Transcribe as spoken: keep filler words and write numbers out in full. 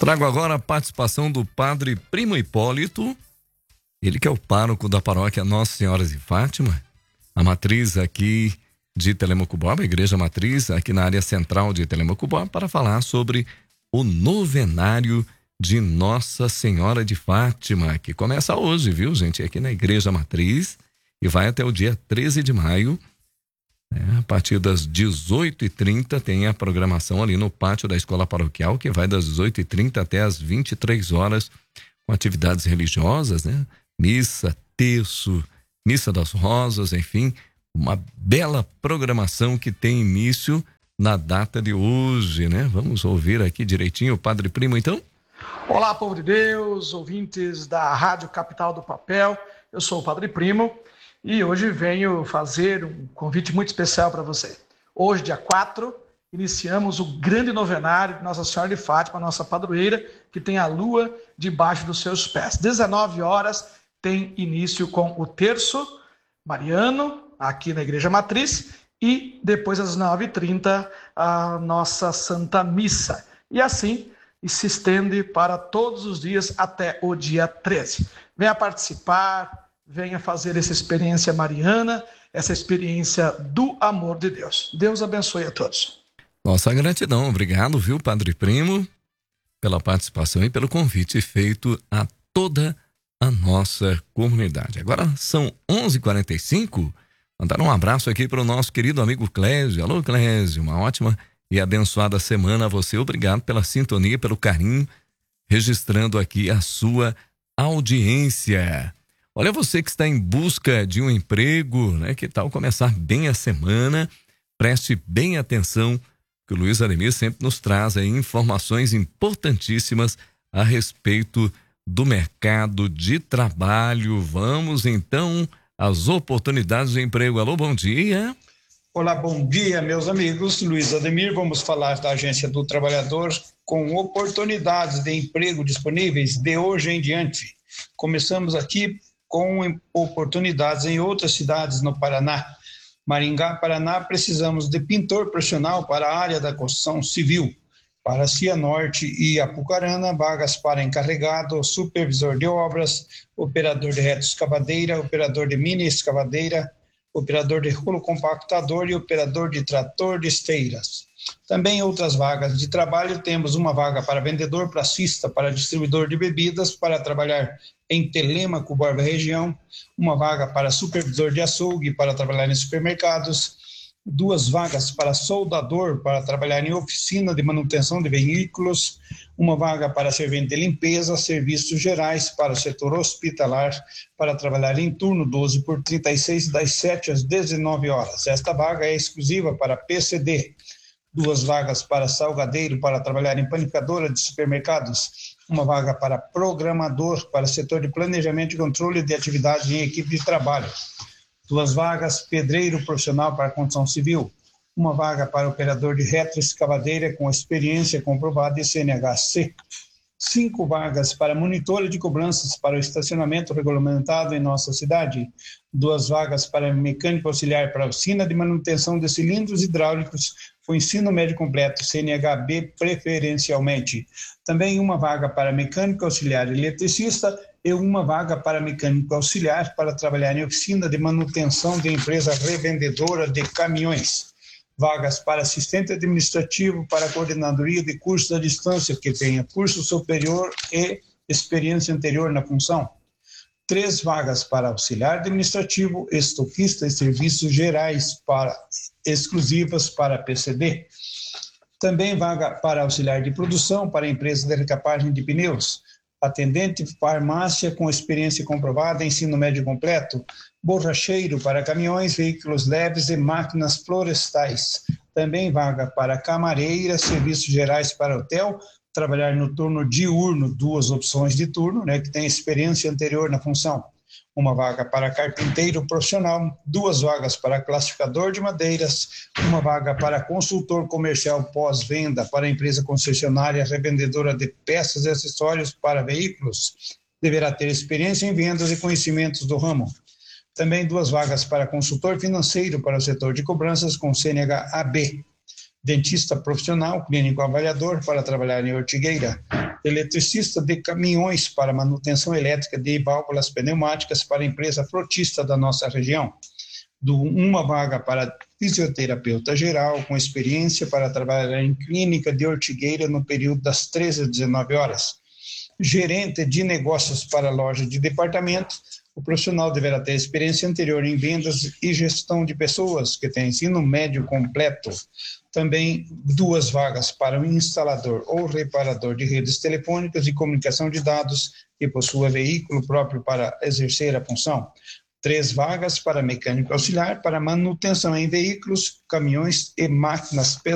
Trago agora a participação do padre Primo Hipólito, ele que é o pároco da paróquia Nossa Senhora de Fátima, a matriz aqui de Telemaco-Borba, a igreja matriz aqui na área central de Telemaco-Borba, para falar sobre o novenário de Nossa Senhora de Fátima, que começa hoje, viu, gente, aqui na igreja matriz e vai até o dia treze de maio. É, a partir das dezoito e trinta tem a programação ali no pátio da escola paroquial, que vai das dezoito e trinta até as vinte e três horas, com atividades religiosas, né? Missa, terço, missa das rosas, enfim, uma bela programação que tem início na data de hoje, né? Vamos ouvir aqui direitinho o Padre Primo, então. Olá, povo de Deus, ouvintes da Rádio Capital do Papel, eu sou o Padre Primo. E hoje venho fazer um convite muito especial para você. Hoje, dia quatro, iniciamos o grande novenário de Nossa Senhora de Fátima, nossa padroeira, que tem a lua debaixo dos seus pés. dezenove horas tem início com o terço mariano, aqui na Igreja Matriz, e depois às nove e trinta a nossa Santa Missa. E assim se estende para todos os dias até o dia treze. Venha participar, venha fazer essa experiência mariana, essa experiência do amor de Deus. Deus abençoe a todos. Nossa gratidão, obrigado, viu, Padre Primo, pela participação e pelo convite feito a toda a nossa comunidade. Agora são onze e quarenta e cinco, mandar um abraço aqui para o nosso querido amigo Clésio. Alô, Clésio, uma ótima e abençoada semana a você. Obrigado pela sintonia, pelo carinho, registrando aqui a sua audiência. Olha, você que está em busca de um emprego, né? Que tal começar bem a semana? Preste bem atenção, que o Luiz Ademir sempre nos traz aí informações importantíssimas a respeito do mercado de trabalho. Vamos então às oportunidades de emprego. Alô, bom dia. Olá, bom dia, meus amigos. Luiz Ademir, vamos falar da Agência do Trabalhador com oportunidades de emprego disponíveis de hoje em diante. Começamos aqui com oportunidades em outras cidades no Paraná. Maringá, Paraná, precisamos de pintor profissional para a área da construção civil. Para Cianorte e Apucarana, vagas para encarregado, supervisor de obras, operador de reto escavadeira, operador de mini escavadeira, operador de rolo compactador e operador de trator de esteiras. Também outras vagas de trabalho, temos uma vaga para vendedor, pracista, para distribuidor de bebidas, para trabalhar em Telêmaco, Borba região, uma vaga para supervisor de açougue, para trabalhar em supermercados, duas vagas para soldador, para trabalhar em oficina de manutenção de veículos, uma vaga para servente de limpeza, serviços gerais para o setor hospitalar, para trabalhar em turno doze por trinta e seis, das sete às dezenove horas. Esta vaga é exclusiva para P C D. Duas vagas para salgadeiro, para trabalhar em panificadora de supermercados, uma vaga para programador, para setor de planejamento e controle de atividades em equipe de trabalho, duas vagas pedreiro profissional para construção civil, uma vaga para operador de retroescavadeira com experiência comprovada e C N H C, cinco vagas para monitor de cobranças para o estacionamento regulamentado em nossa cidade, duas vagas para mecânico auxiliar para oficina de manutenção de cilindros hidráulicos com ensino médio completo, C N H B preferencialmente. Também uma vaga para mecânico auxiliar eletricista e uma vaga para mecânico auxiliar para trabalhar em oficina de manutenção de empresa revendedora de caminhões. Vagas para assistente administrativo, para coordenadoria de cursos à distância, que tenha curso superior e experiência anterior na função. Três vagas para auxiliar administrativo, estoquista e serviços gerais para, exclusivas para P C D. Também vaga para auxiliar de produção para empresa de recapagem de pneus. Atendente farmácia com experiência comprovada, ensino médio completo, borracheiro para caminhões, veículos leves e máquinas florestais. Também vaga para camareira, serviços gerais para hotel, trabalhar no turno diurno, duas opções de turno, né, que tem experiência anterior na função. Uma vaga para carpinteiro profissional, duas vagas para classificador de madeiras, uma vaga para consultor comercial pós-venda para empresa concessionária revendedora de peças e acessórios para veículos. Deverá ter experiência em vendas e conhecimentos do ramo. Também duas vagas para consultor financeiro para o setor de cobranças com C N H A B. Dentista profissional, clínico avaliador para trabalhar em Ortigueira. eletricista de caminhões para manutenção elétrica de válvulas pneumáticas para a empresa frotista da nossa região. Do, uma vaga para fisioterapeuta geral com experiência para trabalhar em clínica de ortigueira no período das treze às dezenove horas. Gerente de negócios para loja de departamento, o profissional deverá ter experiência anterior em vendas e gestão de pessoas, que tem ensino médio completo. Também duas vagas para o instalador ou reparador de redes telefônicas e comunicação de dados, que possua veículo próprio para exercer a função. Três vagas para mecânico auxiliar para manutenção em veículos, caminhões e máquinas pesadas.